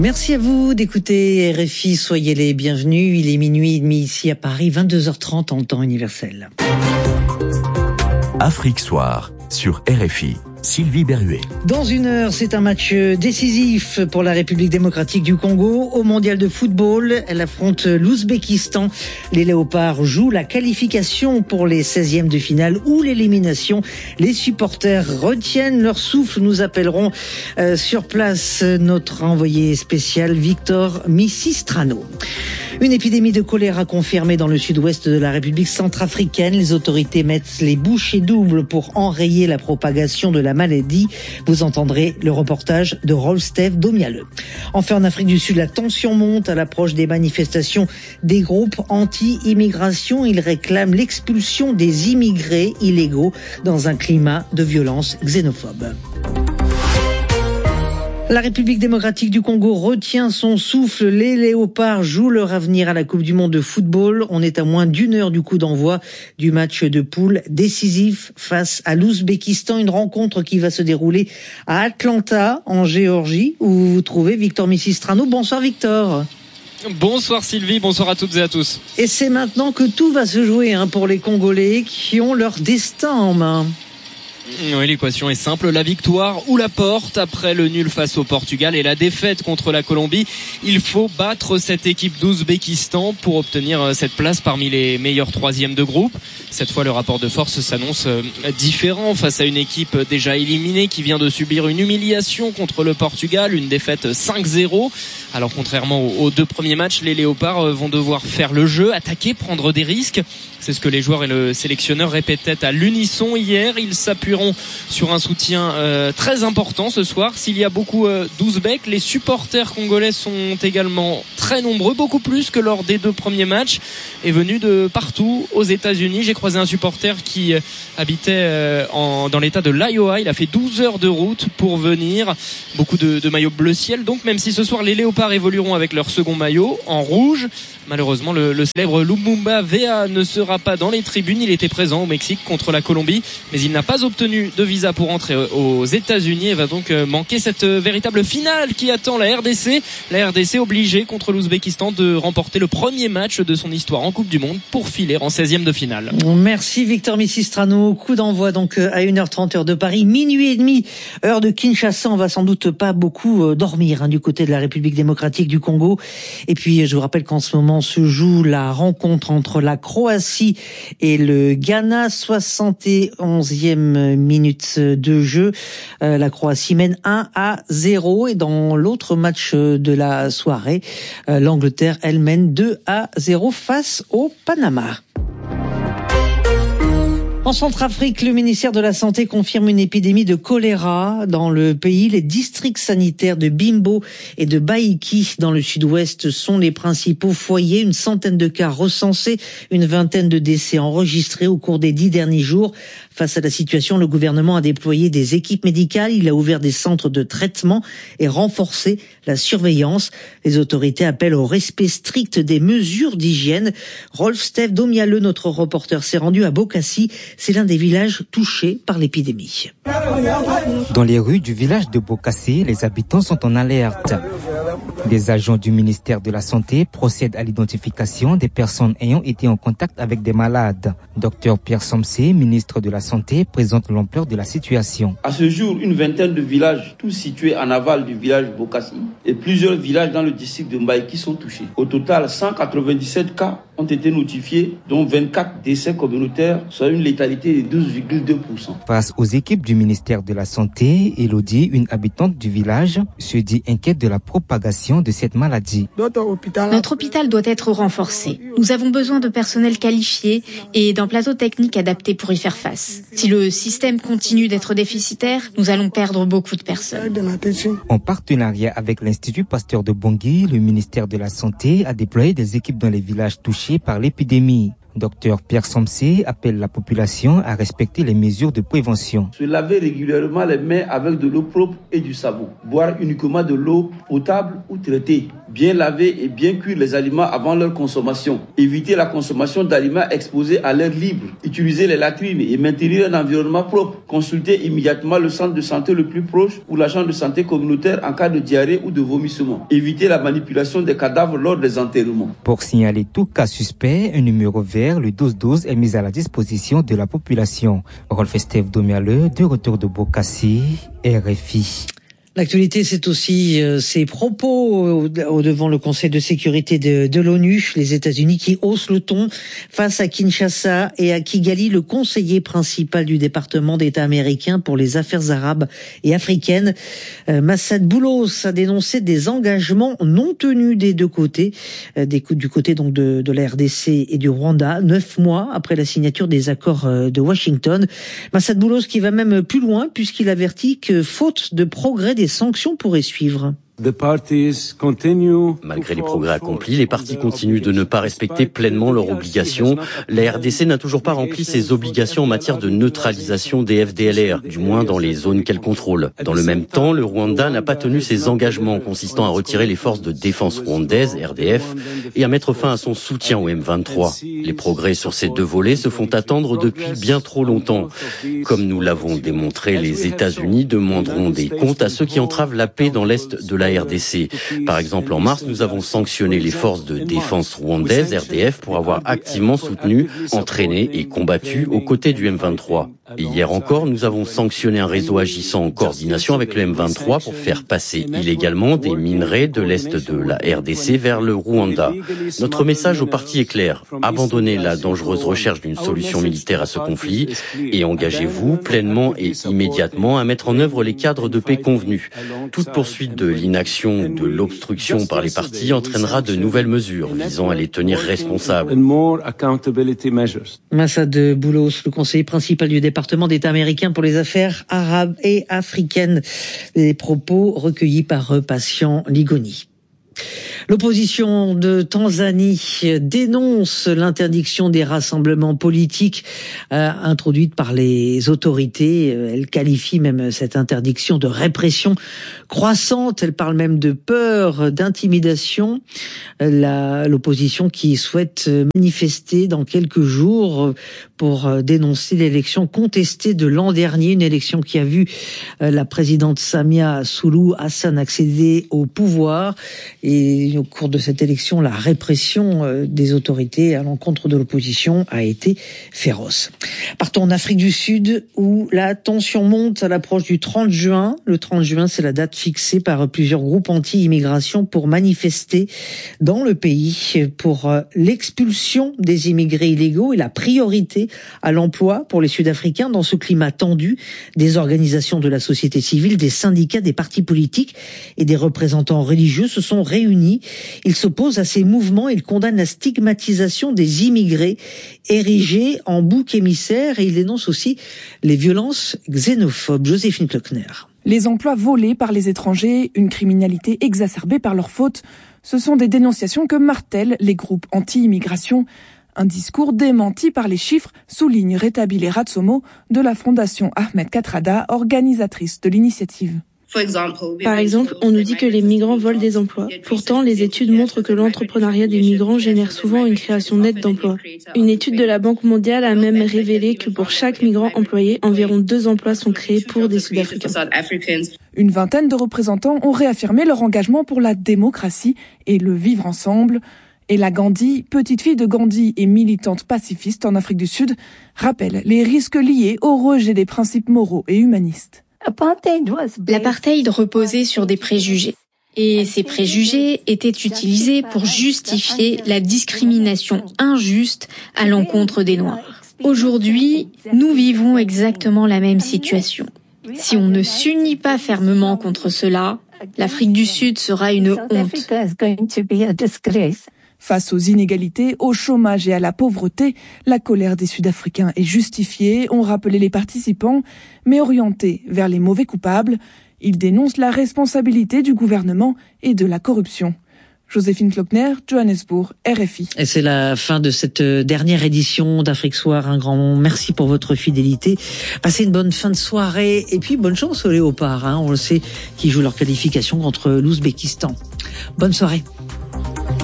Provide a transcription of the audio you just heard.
Merci à vous d'écouter RFI, soyez les bienvenus. Il est minuit et demi ici à Paris, 22h30 en temps universel. Afrique Soir sur RFI. Sylvie Berruet. Dans une heure, c'est un match décisif pour la République démocratique du Congo. Au mondial de football, elle affronte l'Ouzbékistan. Les Léopards jouent la qualification pour les 16e de finale ou l'élimination. Les supporters retiennent leur souffle. Nous appellerons sur place notre envoyé spécial Victor Misistrano. Une épidémie de choléra confirmée dans le sud-ouest de la République centrafricaine. Les autorités mettent les bouchées doubles pour enrayer la propagation de la maladie. Vous entendrez le reportage de Rolf Domiale. Enfin, en Afrique du Sud, la tension monte à l'approche des manifestations des groupes anti-immigration. Ils réclament l'expulsion des immigrés illégaux dans un climat de violence xénophobe. La République démocratique du Congo retient son souffle. Les Léopards jouent leur avenir à la Coupe du monde de football. On est à moins d'une heure du coup d'envoi du match de poule décisif face à l'Ouzbékistan. Une rencontre qui va se dérouler à Atlanta, en Géorgie, où vous vous trouvez Victor Misistrano. Bonsoir Victor. Bonsoir Sylvie, bonsoir à toutes et à tous. Et c'est maintenant que tout va se jouer pour les Congolais qui ont leur destin en main. Oui, l'équation est simple, la victoire ou la porte. Après le nul face au Portugal et la défaite contre la Colombie, il faut battre cette équipe d'Ouzbékistan pour obtenir cette place parmi les meilleurs troisièmes de groupe. Cette fois, le rapport de force s'annonce différent face à une équipe déjà éliminée qui vient de subir une humiliation contre le Portugal, une défaite 5-0. Alors contrairement aux deux premiers matchs, les Léopards vont devoir faire le jeu, attaquer, prendre des risques. C'est ce que les joueurs et le sélectionneur répétaient à l'unisson hier. Ils s'appuieront sur un soutien très important ce soir. S'il y a beaucoup d'Ouzbeks, les supporters congolais sont également très nombreux, beaucoup plus que lors des deux premiers matchs, et venus de partout aux États-Unis. J'ai croisé un supporter qui habitait dans l'état de l'Iowa. Il a fait 12 heures de route pour venir. Beaucoup de maillots bleu ciel. Donc même si ce soir les Léopards évolueront avec leur second maillot en rouge, malheureusement le célèbre Lumumba Vea ne sera pas dans les tribunes. Il était présent au Mexique contre la Colombie, mais il n'a pas obtenu de visa pour entrer aux États-Unis et va donc manquer cette véritable finale qui attend la RDC. La RDC obligée contre l'Ouzbékistan de remporter le premier match de son histoire en Coupe du Monde pour filer en 16e de finale. Merci Victor Misistrano. Coup d'envoi donc à 1h30 heure de Paris, minuit et demi heure de Kinshasa. On va sans doute pas beaucoup dormir du côté de la République démocratique du Congo. Et puis je vous rappelle qu'en ce moment se joue la rencontre entre la Croatie et le Ghana, 71e minute de jeu. La Croatie mène 1-0 et dans l'autre match de la soirée, l'Angleterre, elle mène 2-0 face au Panama. En Centrafrique, le ministère de la Santé confirme une épidémie de choléra dans le pays. Les districts sanitaires de Bimbo et de Baïki dans le sud-ouest sont les principaux foyers. Une centaine de cas recensés, une vingtaine de décès enregistrés au cours des 10 derniers jours. Face à la situation, le gouvernement a déployé des équipes médicales. Il a ouvert des centres de traitement et renforcé la surveillance. Les autorités appellent au respect strict des mesures d'hygiène. Rolf Domiale, notre reporter, s'est rendu à Bokassi. C'est l'un des villages touchés par l'épidémie. Dans les rues du village de Bokassi, les habitants sont en alerte. Des agents du ministère de la Santé procèdent à l'identification des personnes ayant été en contact avec des malades. Dr Pierre Somsé, ministre de la Santé, présente l'ampleur de la situation. À ce jour, une vingtaine de villages, tous situés en aval du village Bokassi, et plusieurs villages dans le district de Mbaïki sont touchés. Au total, 197 cas ont été notifiés, dont 24 décès communautaires, soit une létalité de 12,2%. Face aux équipes du ministère de la Santé, Elodie, une habitante du village, se dit inquiète de la propagation de cette maladie. Notre hôpital doit être renforcé. Nous avons besoin de personnel qualifié et d'un plateau technique adapté pour y faire face. Si le système continue d'être déficitaire, nous allons perdre beaucoup de personnes. En partenariat avec l'Institut Pasteur de Bangui, le ministère de la Santé a déployé des équipes dans les villages touchés par l'épidémie. Dr Pierre Somsé appelle la population à respecter les mesures de prévention. Se laver régulièrement les mains avec de l'eau propre et du savon. Boire uniquement de l'eau potable ou traitée. bien laver et bien cuire les aliments avant leur consommation, éviter la consommation d'aliments exposés à l'air libre, utiliser les latrines et maintenir un environnement propre, consulter immédiatement le centre de santé le plus proche ou l'agent de santé communautaire en cas de diarrhée ou de vomissement, éviter la manipulation des cadavres lors des enterrements. Pour signaler tout cas suspect, un numéro vert, le 1212, est mis à la disposition de la population. Rolf Estève Domialeux, de retour de Bokassi, RFI. L'actualité, c'est aussi ces propos devant le Conseil de sécurité de l'ONU, les États-Unis qui haussent le ton face à Kinshasa et à Kigali, le conseiller principal du département d'État américain pour les affaires arabes et africaines. Massad Boulos a dénoncé des engagements non tenus des deux côtés, du côté donc de la RDC et du Rwanda, 9 mois après la signature des accords de Washington. Massad Boulos qui va même plus loin puisqu'il avertit que faute de progrès, des sanctions pourraient suivre. Malgré les progrès accomplis, les parties continuent de ne pas respecter pleinement leurs obligations. La RDC n'a toujours pas rempli ses obligations en matière de neutralisation des FDLR, du moins dans les zones qu'elle contrôle. Dans le même temps, le Rwanda n'a pas tenu ses engagements consistant à retirer les forces de défense rwandaises, RDF, et à mettre fin à son soutien au M23. Les progrès sur ces deux volets se font attendre depuis bien trop longtemps. Comme nous l'avons démontré, les États-Unis demanderont des comptes à ceux qui entravent la paix dans l'Est de la RDC. Par exemple, en mars, nous avons sanctionné les forces de défense rwandaises, RDF, pour avoir activement soutenu, entraîné et combattu aux côtés du M23. Et hier encore, nous avons sanctionné un réseau agissant en coordination avec le M23 pour faire passer illégalement des minerais de l'Est de la RDC vers le Rwanda. Notre message aux parties est clair. Abandonnez la dangereuse recherche d'une solution militaire à ce conflit et engagez-vous pleinement et immédiatement à mettre en œuvre les cadres de paix convenus. Toute poursuite de l'inaction ou de l'obstruction par les parties entraînera de nouvelles mesures visant à les tenir responsables. Massad Boulos, le conseiller principal du département d'État américain pour les affaires arabes et africaines. Les propos recueillis par Patient Ligoni. L'opposition de Tanzanie dénonce l'interdiction des rassemblements politiques introduite par les autorités. Elle qualifie même cette interdiction de répression croissante. Elle parle même de peur, d'intimidation. L'opposition qui souhaite manifester dans quelques jours pour dénoncer l'élection contestée de l'an dernier, une élection qui a vu la présidente Samia Suluhu Hassan accéder au pouvoir. Et au cours de cette élection, la répression des autorités à l'encontre de l'opposition a été féroce. Partons en Afrique du Sud où la tension monte à l'approche du 30 juin. Le 30 juin, c'est la date fixée par plusieurs groupes anti-immigration pour manifester dans le pays pour l'expulsion des immigrés illégaux et la priorité à l'emploi pour les Sud-Africains dans ce climat tendu. Des organisations de la société civile, des syndicats, des partis politiques et des représentants religieux se sont réunis. Ils s'opposent à ces mouvements. Ils condamnent la stigmatisation des immigrés érigés en bouc émissaire et ils dénoncent aussi les violences xénophobes. Joséphine Klockner. Les emplois volés par les étrangers, une criminalité exacerbée par leurs fautes, ce sont des dénonciations que martèlent les groupes anti-immigration. Un discours démenti par les chiffres, souligne Rétabile Ratsomo de la Fondation Ahmed Kathrada, organisatrice de l'initiative. Par exemple, on nous dit que les migrants volent des emplois. Pourtant, les études montrent que l'entrepreneuriat des migrants génère souvent une création nette d'emplois. Une étude de la Banque mondiale a même révélé que pour chaque migrant employé, environ 2 emplois sont créés pour des Sud-Africains. Une vingtaine de représentants ont réaffirmé leur engagement pour la démocratie et le vivre ensemble. Ella Gandhi, petite fille de Gandhi et militante pacifiste en Afrique du Sud, rappelle les risques liés au rejet des principes moraux et humanistes. L'apartheid reposait sur des préjugés. Et ces préjugés étaient utilisés pour justifier la discrimination injuste à l'encontre des Noirs. Aujourd'hui, nous vivons exactement la même situation. Si on ne s'unit pas fermement contre cela, l'Afrique du Sud sera une honte. Face aux inégalités, au chômage et à la pauvreté, la colère des Sud-Africains est justifiée, ont rappelé les participants, mais orientée vers les mauvais coupables. Ils dénoncent la responsabilité du gouvernement et de la corruption. Joséphine Klockner, Johannesburg, RFI. Et c'est la fin de cette dernière édition d'Afrique Soir. Un grand merci pour votre fidélité. Passez une bonne fin de soirée et puis bonne chance aux Léopards. On le sait, qui jouent leur qualification contre l'Ouzbékistan. Bonne soirée.